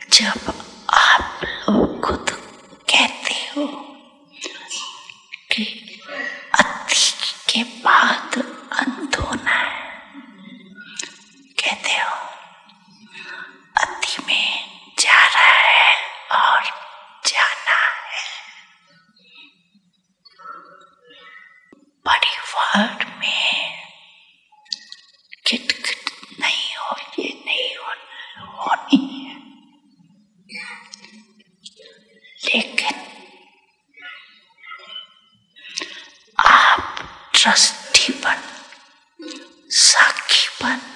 जब आप लोग खुद कहते हो कि अति के बाद अंत होना है, कहते हो अति में जा रहा है और जाना है। परिवार में खिटखिट नहीं हो, ये नहीं होनी है, लेकिन आप ट्रस्टी बन